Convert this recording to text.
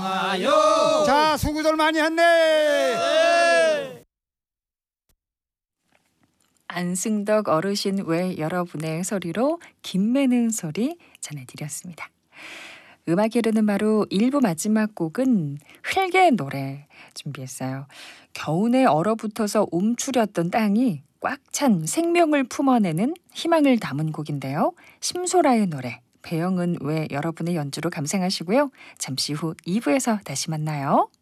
아요. 자, 수고들 많이 했네. 안승덕 어르신 외 여러분의 소리로 김매는 소리 전해드렸습니다. 음악이 흐르는 바로 1부 마지막 곡은 흙의 노래 준비했어요. 겨우내 얼어붙어서 움츠렸던 땅이 꽉 찬 생명을 품어내는 희망을 담은 곡인데요. 심소라의 노래 배영은 외 여러분의 연주로 감상하시고요. 잠시 후 2부에서 다시 만나요.